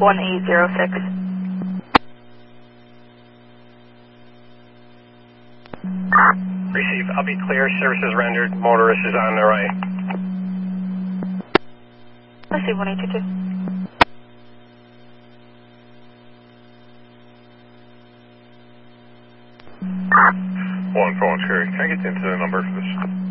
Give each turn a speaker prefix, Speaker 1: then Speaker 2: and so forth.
Speaker 1: 1806.
Speaker 2: Receive. I'll be clear. Services rendered. Motorist is on the right.
Speaker 1: Let's see, 1822.
Speaker 3: One phone, Cherry. Can I get the incident number for this?